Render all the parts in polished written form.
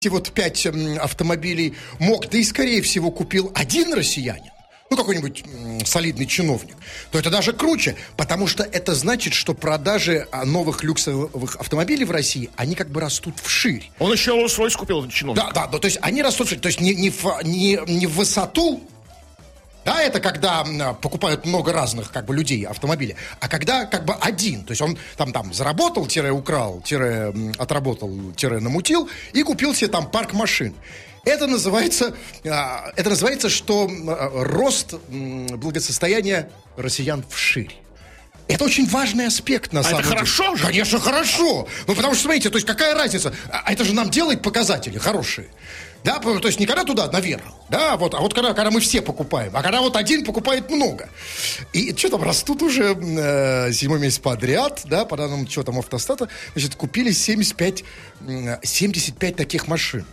эти вот 5 автомобилей мог, да и, скорее всего, купил один россиянин, ну, какой-нибудь солидный чиновник, то это даже круче, потому что это значит, что продажи новых люксовых автомобилей в России, они как бы растут вширь. Он еще Rolls-Royce купил, этот чиновник. Да, то есть они растут вширь, то есть не в высоту, да, это когда покупают много разных как бы людей автомобилей, а когда как бы один, то есть он там заработал, украл, отработал, намутил и купил себе там парк машин. Это называется, что рост благосостояния россиян вширь. Это очень важный аспект, на самом деле. Это хорошо же? Конечно, хорошо. Ну, потому что, смотрите, то есть какая разница? Это же нам делает показатели хорошие. Да, то есть не когда туда наверх, да, а вот когда мы все покупаем, а когда вот один покупает много. И что там, растут уже 7-й месяц подряд, да, по данным что там Автостата, значит, купили 75 таких машин.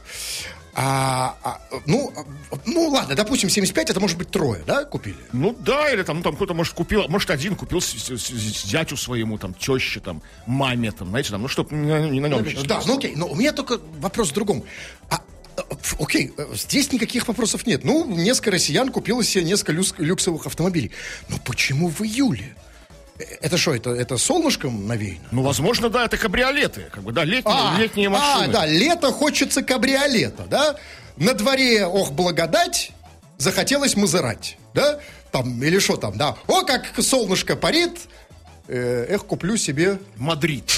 Ну, ладно, допустим, 75, это может быть трое, да, купили? Ну, да, или там кто-то, может, купил, может, один купил зятю своему, там, теще, там, маме, там, знаете, там, ну, чтоб не на нем. Да, ну, окей, но у меня только вопрос в другом. Окей, здесь никаких вопросов нет. Ну, несколько россиян купило себе несколько люксовых автомобилей. Но почему в июле? Это что, это солнышком навеяно? Ну, возможно, да, это кабриолеты, как бы, да, летние машины. Да, лето хочется кабриолета, да? На дворе, благодать, захотелось Мазерати, да? Там, или что там, да? О, как солнышко парит, куплю себе... Мадрид.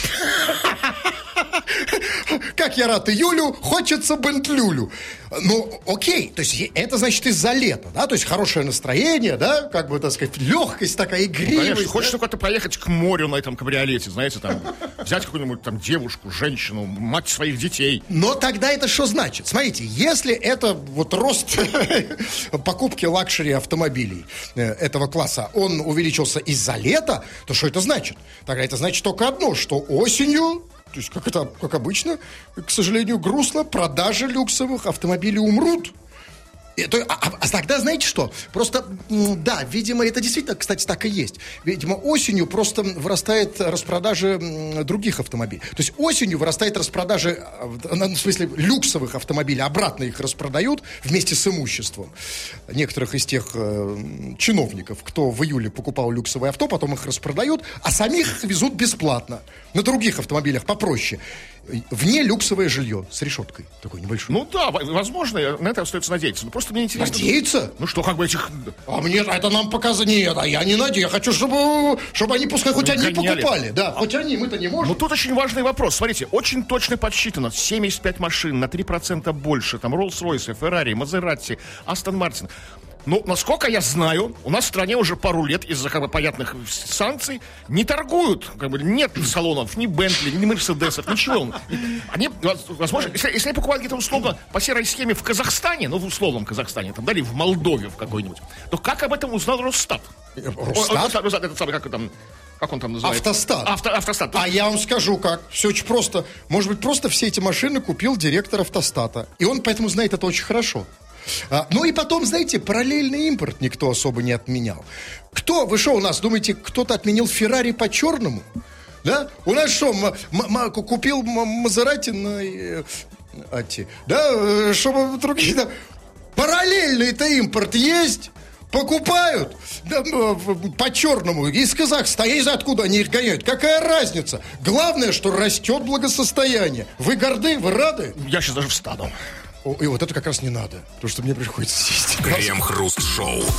Как я рад июлю, хочется бентлюлю. Ну, окей, то есть это значит из-за лета, да, то есть хорошее настроение, да, как бы, так сказать, легкость такая, игривость. Ну, конечно, хочется куда-то поехать к морю на этом кабриолете, знаете, там, взять какую-нибудь там девушку, женщину, мать своих детей. Но тогда это что значит? Смотрите, если это вот рост покупки лакшери автомобилей этого класса, он увеличился из-за лета, то что это значит? Тогда это значит только одно, что осенью... То есть, как обычно, к сожалению, грустно, продажи люксовых автомобилей умрут. А тогда, знаете что? Просто, да, видимо, это действительно, кстати, так и есть. Видимо, осенью просто вырастает распродажа других автомобилей. То есть осенью вырастает распродажа, в смысле, люксовых автомобилей. Обратно их распродают вместе с имуществом. Некоторых из тех чиновников, кто в июле покупал люксовое авто, потом их распродают, а самих везут бесплатно. На других автомобилях попроще. Вне люксовое жилье с решеткой такой небольшой. Ну да, возможно, на это остается надеяться. Но просто мне интересно... Надеяться? Ну что, как бы этих... А мне это нам показано... Нет, я не надеюсь. Я хочу, чтобы они, пускай хоть они покупали. Да, хоть они, мы-то не можем. Ну тут очень важный вопрос. Смотрите, очень точно подсчитано. 75 машин, на 3% больше. Там Rolls-Royce, Ferrari, Maserati, Aston Martin. Ну, насколько я знаю, у нас в стране уже пару лет из-за как бы понятных санкций не торгуют. Как бы нет салонов, ни Бентли, ни Мерседесов, ничего. Они, возможно, если они покупают где-то условно по серой схеме в Казахстане, ну, в условном Казахстане, там, да, или в Молдове в какой-нибудь, то как об этом узнал Росстат? Росстат? Этот самый, как он там называется? Автостат. Автостат. А я вам скажу как. Все очень просто. Может быть, просто все эти машины купил директор Автостата. И он поэтому знает это очень хорошо. Ну и потом, знаете, параллельный импорт никто особо не отменял. Вы что у нас, думаете, кто-то отменил Феррари по-черному? Да? У нас что, купил Мазерати на... Да, чтобы другие... Да. Параллельный-то импорт есть... Покупают по-черному из Казахстана. Я не знаю, откуда они их гоняют. Какая разница? Главное, что растет благосостояние. Вы горды? Вы рады? Я сейчас даже встану. И вот это как раз не надо. Потому что мне приходится сесть. Крем-хруст-шоу.